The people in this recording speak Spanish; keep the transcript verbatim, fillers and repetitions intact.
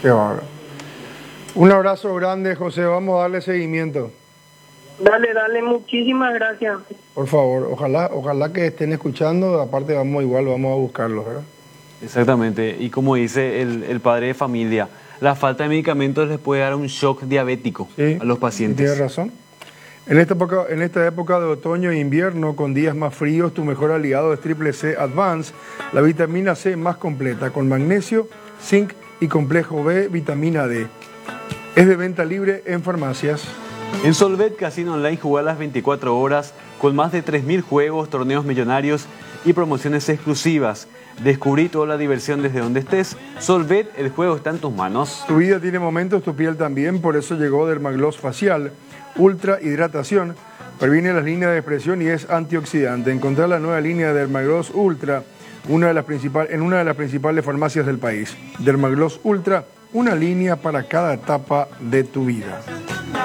Qué bárbaro. Un abrazo grande, José. Vamos a darle seguimiento. Dale, dale, muchísimas gracias. Por favor, ojalá, ojalá que estén escuchando. Aparte vamos igual, vamos a buscarlos, ¿verdad? Exactamente. Y como dice el, el padre de familia, la falta de medicamentos les puede dar un shock diabético Sí, a los pacientes. Tienes razón. En esta, época, en esta época de otoño e invierno, con días más fríos, tu mejor aliado es Triple C Advance, la vitamina C más completa, con magnesio, zinc y complejo B, vitamina D. Es de venta libre en farmacias. En Solvet Casino Online jugá las veinticuatro horas con más de tres mil juegos, torneos millonarios y promociones exclusivas. Descubrí toda la diversión desde donde estés. Solvet, el juego está en tus manos. Tu vida tiene momentos, tu piel también, por eso llegó Dermagloss Facial, Ultra Hidratación, previene las líneas de expresión y es antioxidante. Encontrar la nueva línea de Dermagloss Ultra una de las principal, en una de las principales farmacias del país. Dermagloss Ultra, una línea para cada etapa de tu vida.